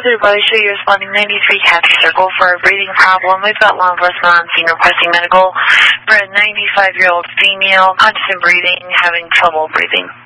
Northern Valley Show, you're responding 93 Kathy Circle for a breathing problem. We've got law enforcement on scene requesting medical for a 95-year-old female, conscious and breathing, having trouble breathing.